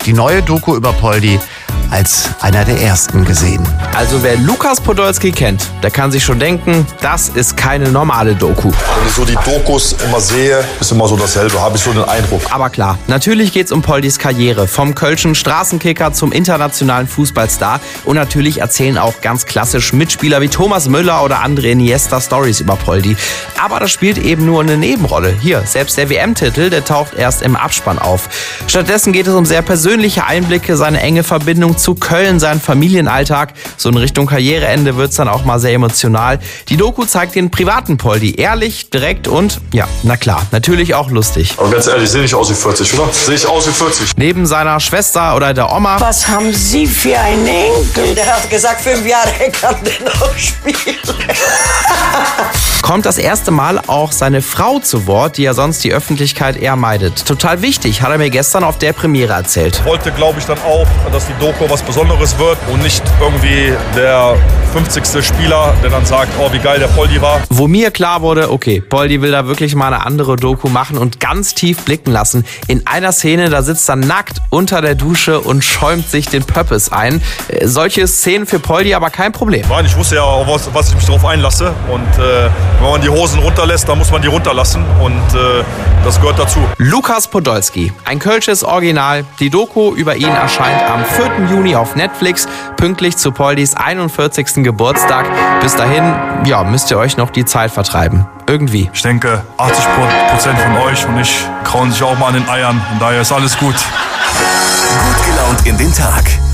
die neue Doku über Poldi als einer der ersten gesehen. Also wer Lukas Podolski kennt, der kann sich schon denken, das ist keine normale Doku. Wenn ich so die Dokus immer sehe, ist immer so dasselbe, habe ich so den Eindruck. Aber klar, natürlich geht's um Poldis Karriere. Vom kölschen Straßenkicker zum internationalen Fußballstar. Und natürlich erzählen auch ganz klassisch Mitspieler wie Thomas Müller oder André Iniesta Stories über Poldi. Aber das spielt eben nur eine Nebenrolle. Hier, selbst der WM-Titel, der taucht erst im Abspann auf. Stattdessen geht es um sehr persönliche Einblicke, seine enge Verbindung zu Köln, seinen Familienalltag. So in Richtung Karriereende wird's dann auch mal sehr emotional. Die Doku zeigt den privaten Poldi. Ehrlich, direkt und, ja, na klar, natürlich auch lustig. Aber ganz ehrlich, sehe ich aus wie 40, oder? Sehe ich aus wie 40. Neben seiner Schwester oder der Oma. Was haben Sie für einen Enkel? Der hat gesagt, 5 Jahre kann der noch spielen. Kommt das erste Mal auch seine Frau zu Wort, die ja sonst die Öffentlichkeit eher meidet. Total wichtig, hat er mir gestern auf der Premiere erzählt. Wollte, glaube ich, dann auch, dass die Doku was Besonderes wird und nicht irgendwie der 50. Spieler, der dann sagt, oh, wie geil der Poldi war. Wo mir klar wurde, okay, Poldi will da wirklich mal eine andere Doku machen und ganz tief blicken lassen. In einer Szene, da sitzt er nackt unter der Dusche und schäumt sich den Pöppes ein. Solche Szenen für Poldi aber kein Problem. Nein, ich wusste ja, auf was ich mich drauf einlasse. Und wenn man die Hosen runterlässt, dann muss man die runterlassen. Und das gehört dazu. Lukas Podolski, ein kölsches Original. Die Doku über ihn erscheint am 4. Juni auf Netflix, pünktlich zu Poldis 41. Geburtstag. Bis dahin, ja, müsst ihr euch noch die Zeit vertreiben. Irgendwie. Ich denke, 80% von euch und ich krauen sich auch mal an den Eiern. Und daher ist alles gut. Gut gelaunt in den Tag.